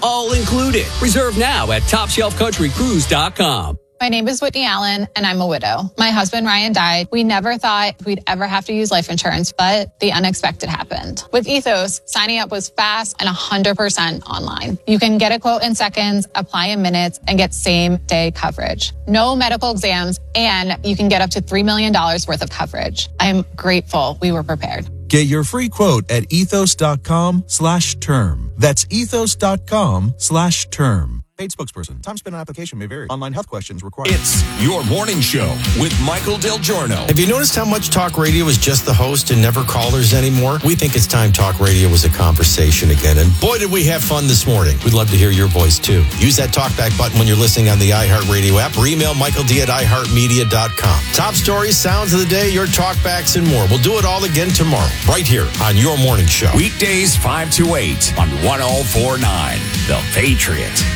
all included. Reserve now at TopShelfCountryCruise.com. My name is Whitney Allen, and I'm a widow. My husband, Ryan, died. We never thought we'd ever have to use life insurance, but the unexpected happened. With Ethos, signing up was fast and 100% online. You can get a quote in seconds, apply in minutes, and get same-day coverage. No medical exams, and you can get up to $3 million worth of coverage. I am grateful we were prepared. Get your free quote at ethos.com/term. That's ethos.com/term. Paid spokesperson. Time spent on application may vary. Online health questions required. It's Your Morning Show with Michael Del Giorno. Have you noticed how much talk radio is just the host and never callers anymore? We think it's time talk radio was a conversation again. And boy, did we have fun this morning. We'd love to hear your voice, too. Use that talkback button when you're listening on the iHeartRadio app or email michaeld@iheartmedia.com. Top stories, sounds of the day, your talkbacks, and more. We'll do it all again tomorrow, right here on Your Morning Show. Weekdays 5 to 8 on 104.9 The Patriot.